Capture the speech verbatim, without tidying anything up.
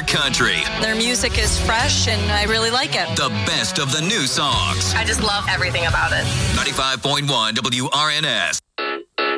country. Their music is fresh, and I really like it. The best of the new songs. I just love everything about it. ninety-five point one W R N S.